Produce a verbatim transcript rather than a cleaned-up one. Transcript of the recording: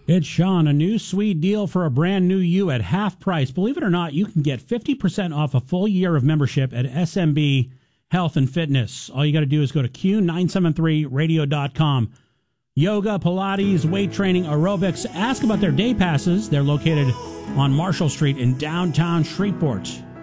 It's Sean. A new sweet deal for a brand new you at half price. Believe it or not, you can get fifty percent off a full year of membership at S M B Health and Fitness. All you got to do is go to Q nine seven three radio dot com. Yoga, Pilates, weight training, aerobics. Ask about their day passes. They're located on Marshall Street in downtown Shreveport.